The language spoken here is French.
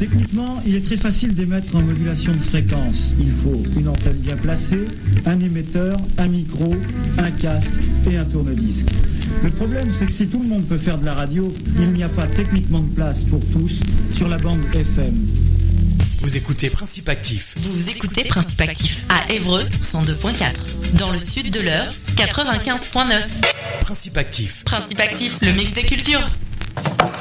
Techniquement, il est très facile d'émettre en modulation de fréquence. Il faut une antenne bien placée, un émetteur, un micro, un casque et un tourne-disque. Le problème, c'est que si tout le monde peut faire de la radio, il n'y a pas techniquement de place pour tous sur la bande FM. Vous écoutez Principe Actif. Vous écoutez Principe Actif à Évreux 102.4. Dans le sud de l'Eure 95.9. Principe Actif. Principe Actif, le mix des cultures.